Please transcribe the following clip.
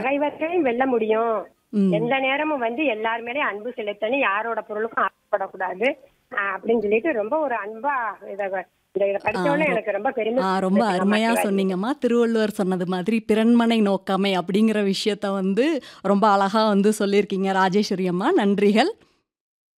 பகைவர்களையும் வெல்ல முடியும். ம். எந்த நேரமும் எல்லார் மேலயும் அன்பு செலுத்தணும், யாரோட பொருளுக்கும் ஆசைப்படக்கூடாது அப்படின்னு சொல்லிட்டு ரொம்ப ஒரு அன்பா இத ஆ, படிச்ச உடனே எனக்கு ரொம்ப பெருமை ரொம்ப இருந்துச்சுங்கம்மா அருமையா சிவாஜி. சொன்னீங்கம்மா. திருவள்ளுவர் சொன்னது மாதிரி பிறன்மனை நோக்காமை அப்படிங்கிற விஷயத்த ரொம்ப அழகா சொல்லியிருக்கீங்க ராஜேஸ்வரி அம்மா. நன்றிகள்.